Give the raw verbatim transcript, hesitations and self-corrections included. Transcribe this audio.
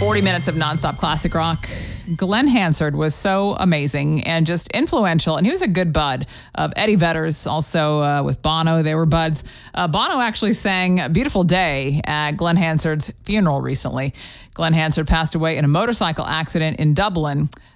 forty minutes of nonstop classic rock. Glenn Hansard was so amazing and just influential, and he was a good bud of Eddie Vedder's, also uh, with Bono. They were buds. Uh, Bono actually sang Beautiful Day at Glenn Hansard's funeral recently. Glenn Hansard passed away in a motorcycle accident in Dublin